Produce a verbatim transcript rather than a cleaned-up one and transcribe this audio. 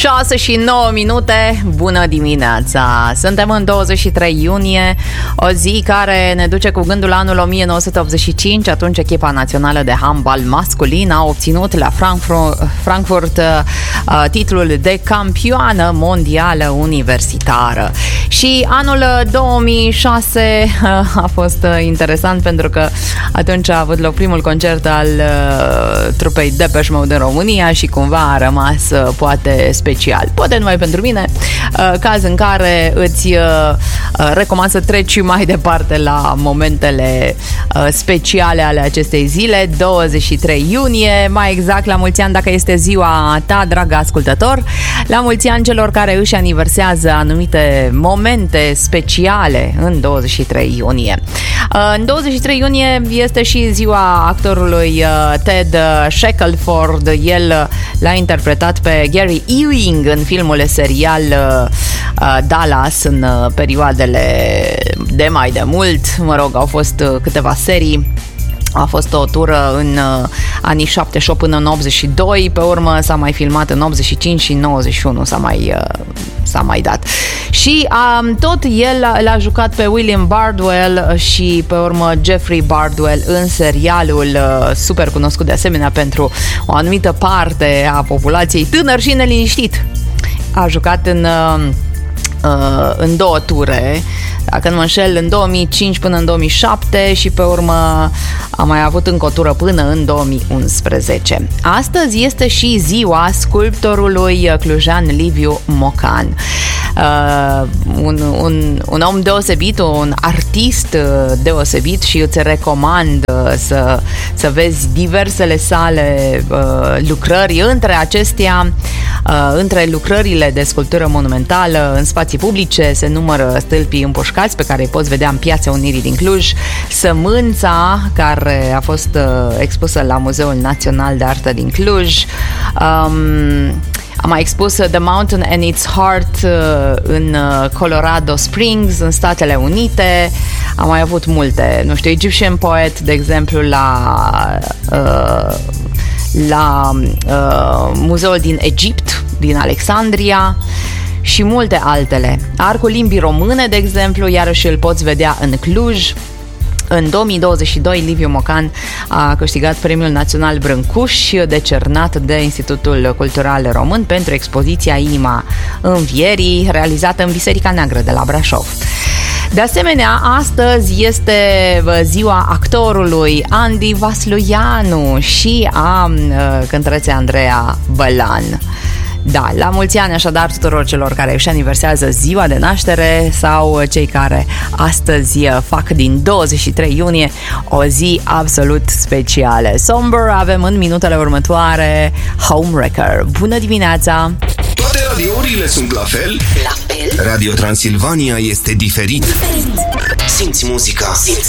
șase și nouă minute, bună dimineața! Suntem în douăzeci și trei iunie, o zi care ne duce cu gândul la anul o mie nouă sute optzeci și cinci, atunci echipa națională de handbal masculin a obținut la Frankfurt, Frankfurt uh, titlul de campioană mondială universitară. Și anul două mii șase uh, a fost uh, interesant pentru că atunci a avut loc primul concert al uh, trupei Depeche Mode în România și cumva a rămas uh, poate special. Poate numai pentru mine, uh, caz în care îți uh, recomand să treci mai departe la momentele uh, speciale ale acestei zile, douăzeci și trei iunie, mai exact la mulți ani dacă este ziua ta, dragă ascultător, la mulți ani celor care își aniversează anumite momente speciale în douăzeci și trei iunie. Uh, în douăzeci și trei iunie este și ziua actorului uh, Ted Shackelford. El l-a interpretat pe Gary Ewing în filmul serial uh, Dallas în uh, perioadele de mai de mult. Mă rog, au fost uh, câteva serii. A fost o tură în uh, anii șaptezeci și opt până în optzeci și doi, pe urmă s-a mai filmat în optzeci și cinci și în nouăzeci și unu s-a mai, uh, s-a mai dat. Și um, tot el l-a jucat pe William Bardwell și pe urmă Jeffrey Bardwell în serialul uh, super cunoscut de asemenea pentru o anumită parte a populației, Tânăr și neliniștit. A jucat în... Uh, Uh, în două ture, dacă nu mă înșel, în două mii cinci până în două mii șapte și pe urmă a mai avut încă o tură până în două mii unsprezece. Astăzi este și ziua sculptorului clujean Liviu Mocan. Uh, un, un, un om deosebit, un artist deosebit și îți recomand uh, să, să vezi diversele sale uh, lucrări. Între acestea, uh, între lucrările de sculptură monumentală în spații publice se numără stâlpii împușcați pe care îi poți vedea în Piața Unirii din Cluj, Sămânța, care a fost uh, expusă la Muzeul Național de Artă din Cluj. Um, Am mai expus The Mountain and Its Heart în Colorado Springs, în Statele Unite. Am mai avut multe, nu știu, Egyptian Poet, de exemplu, la, uh, la uh, Muzeul din Egipt, din Alexandria și multe altele. Arcul limbii române, de exemplu, iarăși îl poți vedea în Cluj. În două mii douăzeci și doi, Liviu Mocan a câștigat Premiul Național Brâncuș, decernat de Institutul Cultural Român pentru expoziția Inima Învierii, realizată în Biserica Neagră de la Brașov. De asemenea, astăzi este ziua actorului Andy Vasluianu și a cântăreței Andreea Bălan. Da, la mulți ani așadar tuturor celor care își aniversează ziua de naștere sau cei care astăzi fac din douăzeci și trei iunie o zi absolut specială. Somber avem în minutele următoare Homewrecker. Bună dimineața! Toate radiourile sunt la fel? La fel? Radio Transilvania este diferit. Diferit. Simți muzica, simți